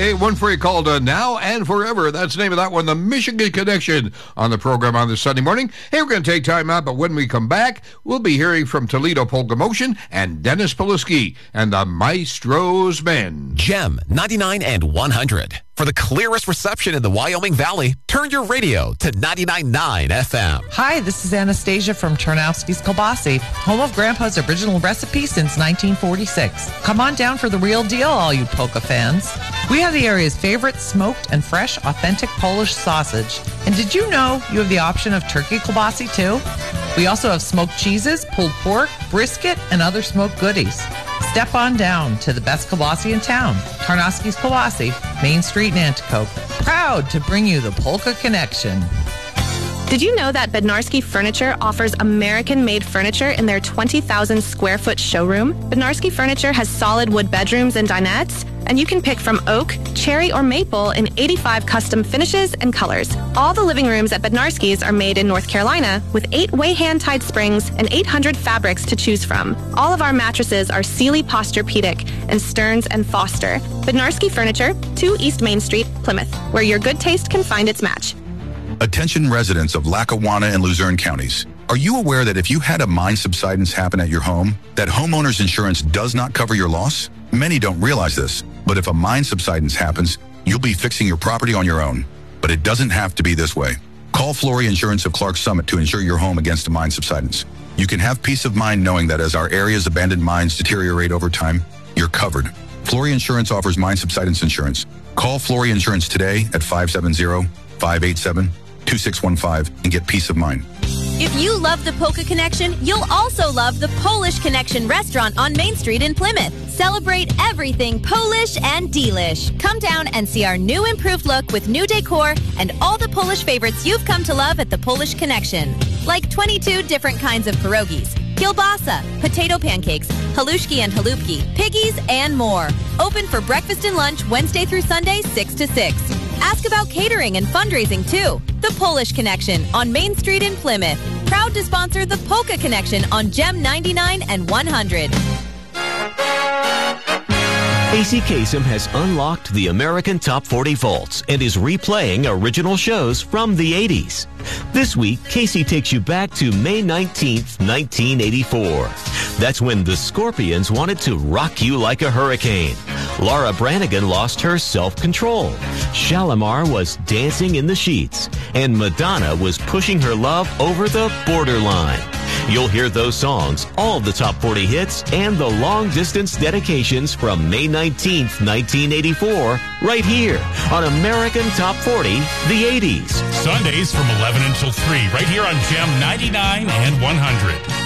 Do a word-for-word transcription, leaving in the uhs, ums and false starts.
Hey, one for you called uh, Now and Forever. That's the name of that one, the Michigan Connection, on the program on this Sunday morning. Hey, we're going to take time out, but when we come back, we'll be hearing from Toledo Polka Motion and Dennis Poliski and the Maestro's Men. Gem ninety-nine and one hundred. For the clearest reception in the Wyoming Valley, turn your radio to ninety-nine point nine F M. Hi, this is Anastasia from Turnowski's Kielbasa, home of Grandpa's original recipe since nineteen forty-six. Come on down for the real deal, all you polka fans. We have the area's favorite smoked and fresh, authentic Polish sausage. And did you know you have the option of turkey kielbasa too? We also have smoked cheeses, pulled pork, brisket, and other smoked goodies. Step on down to the best kielbasa in town, Tarnowski's Kielbasa, Main Street in Nanticoke. Proud to bring you the Polka Connection. Did you know that Bednarski Furniture offers American-made furniture in their twenty thousand square foot showroom? Bednarski Furniture has solid wood bedrooms and dinettes, and you can pick from oak, cherry, or maple in eighty-five custom finishes and colors. All the living rooms at Bednarski's are made in North Carolina with eight way hand-tied springs and eight hundred fabrics to choose from. All of our mattresses are Sealy Posturepedic and Stearns and Foster. Bednarski Furniture, two East Main Street, Plymouth, where your good taste can find its match. Attention residents of Lackawanna and Luzerne counties. Are you aware that if you had a mine subsidence happen at your home, that homeowner's insurance does not cover your loss? Many don't realize this, but if a mine subsidence happens, you'll be fixing your property on your own. But it doesn't have to be this way. Call Flory Insurance of Clark Summit to insure your home against a mine subsidence. You can have peace of mind knowing that as our area's abandoned mines deteriorate over time, you're covered. Flory Insurance offers mine subsidence insurance. Call Flory Insurance today at five seven zero, five eight seven, two six one five and get peace of mind. If you love the Polka Connection, you'll also love the Polish Connection restaurant on Main Street in Plymouth. Celebrate everything Polish and delish. Come down and see our new improved look with new decor and all the Polish favorites you've come to love at the Polish Connection. Like twenty-two different kinds of pierogies, kielbasa, potato pancakes, halushki and halupki, piggies, and more. Open for breakfast and lunch Wednesday through Sunday, six to six. Ask about catering and fundraising, too. The Polish Connection on Main Street in Plymouth. Proud to sponsor the Polka Connection on Gem ninety-nine and one hundred. Casey Kasem has unlocked the American Top forty Vaults and is replaying original shows from the eighties. This week, Casey takes you back to May nineteenth, nineteen eighty-four. That's when the Scorpions wanted to rock you like a hurricane. Laura Branigan lost her self-control. Shalimar was dancing in the sheets. And Madonna was pushing her love over the borderline. You'll hear those songs, all the top forty hits, and the long-distance dedications from May nineteenth, nineteen eighty-four, right here on American Top forty, the eighties. Sundays from eleven until three, right here on Gem ninety-nine and one hundred.